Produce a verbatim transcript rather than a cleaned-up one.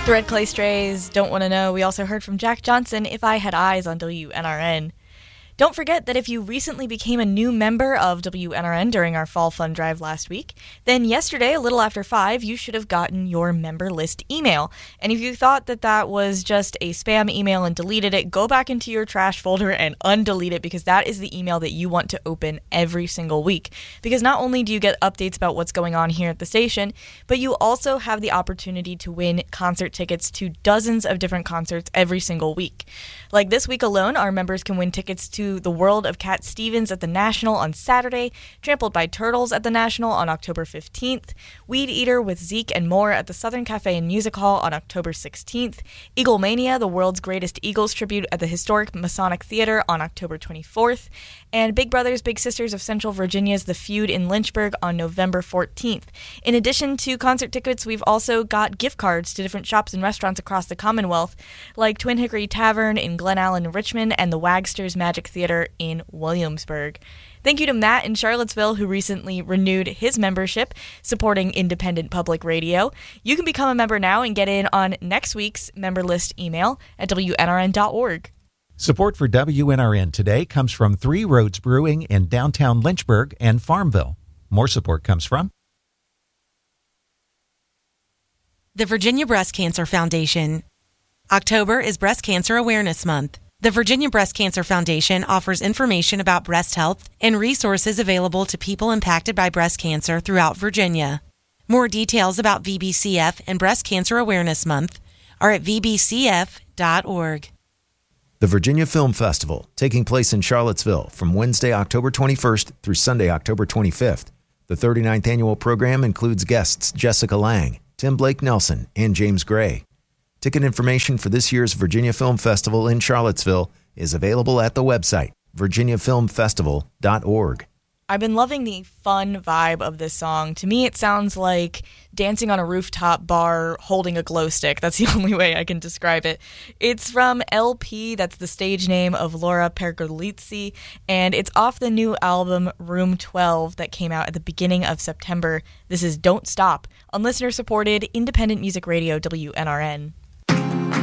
The Red Clay Strays, Don't Want to Know. We also heard from Jack Johnson, If I Had Eyes, on W N R N. Don't forget that if you recently became a new member of W N R N during our Fall Fun Drive last week, then yesterday, a little after five, you should have gotten your member list email. And if you thought that that was just a spam email and deleted it, go back into your trash folder and undelete it, because that is the email that you want to open every single week. Because not only do you get updates about what's going on here at the station, but you also have the opportunity to win concert tickets to dozens of different concerts every single week. Like this week alone, our members can win tickets to The World of Cat Stevens at the National on Saturday, Trampled by Turtles at the National on October fifteenth, Weed Eater with Zeke and more at the Southern Cafe and Music Hall on October sixteenth, Eagle Mania, the world's greatest Eagles tribute at the historic Masonic Theater on October twenty-fourth, and Big Brothers Big Sisters of Central Virginia's The Feud in Lynchburg on November fourteenth. In addition to concert tickets, we've also got gift cards to different shops and restaurants across the Commonwealth, like Twin Hickory Tavern in Glen Allen, Richmond, and the Wagster's Magic Theater in Williamsburg. Thank you to Matt in Charlottesville, who recently renewed his membership, supporting independent public radio. You can become a member now and get in on next week's member list email at W N R N dot org. Support for W N R N today comes from Three Roads Brewing in downtown Lynchburg and Farmville. More support comes from the Virginia Breast Cancer Foundation. October is Breast Cancer Awareness Month. The Virginia Breast Cancer Foundation offers information about breast health and resources available to people impacted by breast cancer throughout Virginia. More details about V B C F and Breast Cancer Awareness Month are at v b c f dot org. The Virginia Film Festival, taking place in Charlottesville from Wednesday, October twenty-first through Sunday, October twenty-fifth. The thirty-ninth annual program includes guests Jessica Lange, Tim Blake Nelson, and James Gray. Ticket information for this year's Virginia Film Festival in Charlottesville is available at the website, virginia film festival dot org. I've been loving the fun vibe of this song. To me, it sounds like dancing on a rooftop bar holding a glow stick. That's the only way I can describe it. It's from L P, that's the stage name of Laura Pergolizzi, and it's off the new album Room twelve that came out at the beginning of September. This is Don't Stop on listener-supported independent music radio W N R N.